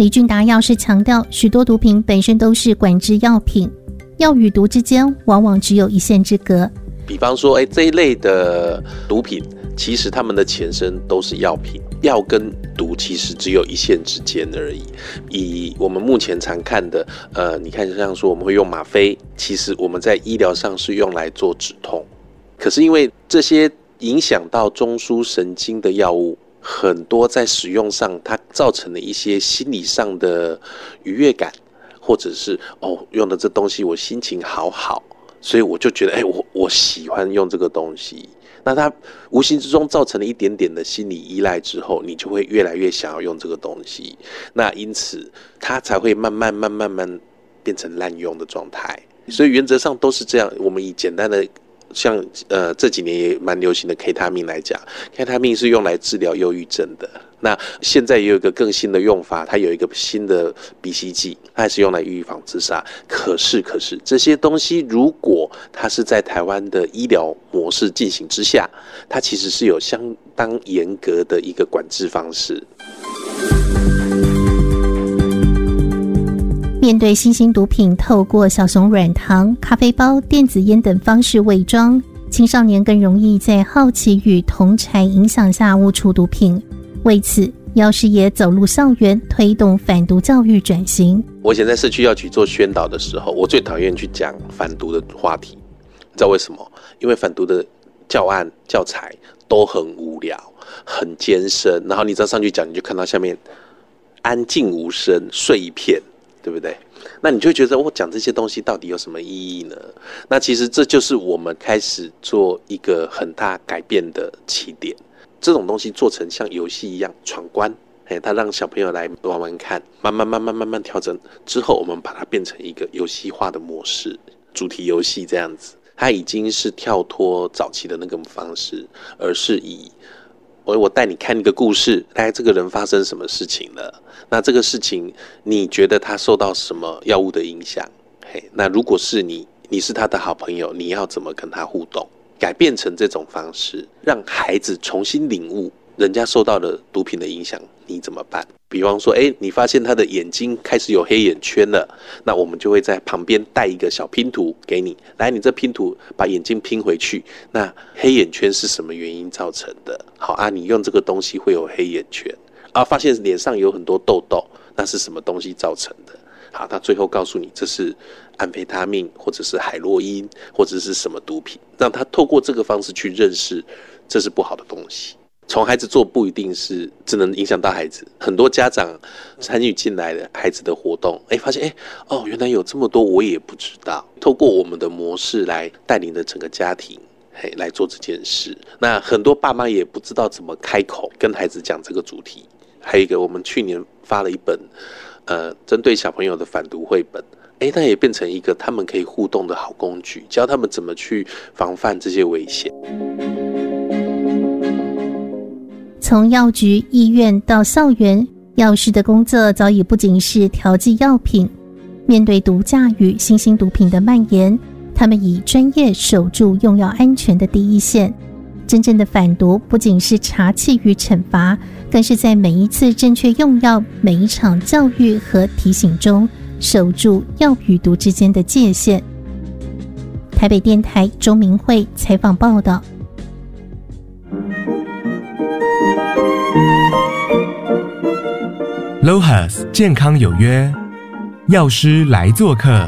李俊达药师强调，许多毒品本身都是管制药品，药与毒之间往往只有一线之隔。 比方说，这一类的毒品，其实它们的前身都是药品，药跟毒其实只有一线之间而已。以我们目前常看的，你看像说我们会用吗啡，其实我们在医疗上是用来做止痛，可是因为这些影响到中枢神经的药物，很多在使用上它造成了一些心理上的愉悦感，或者是用的这东西我心情好，所以我就觉得我喜欢用这个东西。那它无形之中造成了一点点的心理依赖之后，你就会越来越想要用这个东西。那因此它才会慢慢变成滥用的状态。所以原则上都是这样。我们以简单的像这几年也蛮流行的 K 他命来讲， K 他命是用来治疗忧郁症的。那现在也有一个更新的用法，它有一个新的鼻吸剂，它也是用来预防自杀。可是这些东西如果它是在台湾的医疗模式进行之下，它其实是有相当严格的一个管制方式。 面对新兴毒品透过小熊软糖、咖啡包、电子烟等方式伪装，青少年更容易在好奇与同侪影响下误触毒品。为此，药师也走入校园，推动反毒教育转型。 我以前在社区药局做宣导的时候，我最讨厌去讲反毒的话题，你知道为什么？因为反毒的教案教材都很无聊，很艰深，然后你只要上去讲，你就看到下面安静无声，睡一片，对不对？那你就会觉得我讲这些东西到底有什么意义呢？那其实这就是我们开始做一个很大改变的起点。这种东西做成像游戏一样闯关，它让小朋友来玩玩看，慢慢调整之后，我们把它变成一个游戏化的模式，主题游戏这样子。它已经是跳脱早期的那个方式，而是以我带你看一个故事，大概这个人发生什么事情了，那这个事情你觉得他受到什么药物的影响？那如果是你是他的好朋友，你要怎么跟他互动？改变成这种方式，让孩子重新领悟人家受到了毒品的影响，你怎么办？比方说你发现他的眼睛开始有黑眼圈了，那我们就会在旁边带一个小拼图给你，来，你这拼图把眼睛拼回去，那黑眼圈是什么原因造成的？好啊，你用这个东西会有黑眼圈啊，发现脸上有很多痘痘，那是什么东西造成的？好，他最后告诉你这是安非他命，或者是海洛因，或者是什么毒品，让他透过这个方式去认识这是不好的东西。从孩子做不一定是只能影响到孩子，很多家长参与进来的孩子的活动，发现原来有这么多我也不知道。透过我们的模式来带领的整个家庭来做这件事，那很多爸妈也不知道怎么开口跟孩子讲这个主题。还有一个，我们去年发了一本针对小朋友的反毒绘本，那也变成一个他们可以互动的好工具，教他们怎么去防范这些危险。 从药局、医院到校园，药师的工作早已不仅是调剂药品。面对毒驾与新兴毒品的蔓延，他们以专业守住用药安全的第一线。真正的反毒不仅是查缉与惩罚，更是在每一次正确用药、每一场教育和提醒中，守住药与毒之间的界限。台北电台钟明慧采访报道。 LOHAS 健康有约，药师来做客。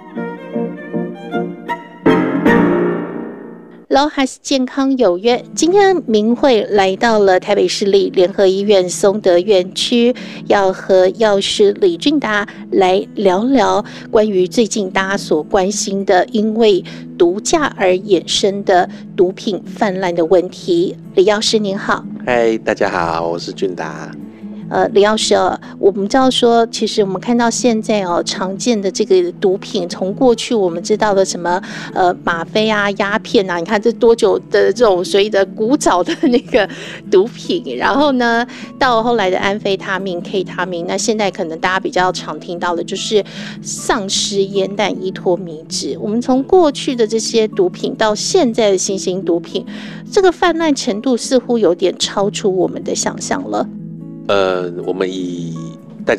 LOHAS 健康有约，今天明慧来到了台北市立联合医院松德院区，要和药师李俊达来聊聊关于最近大家所关心的因为毒驾而衍生的毒品泛滥的问题。李药师您好。 嗨，大家好，我是俊达。 李药师我们知道说，其实我们看到现在常见的这个毒品，从过去我们知道的什么吗啡啊、鸦片啊，你看这多久的这种所谓的古早的那个毒品，然后呢，到后来的安非他命、K 他命，那现在可能大家比较常听到的就是丧尸烟弹、依托米脂。我们从过去的这些毒品到现在的新兴毒品，这个泛滥程度似乎有点超出我们的想象了。 我们以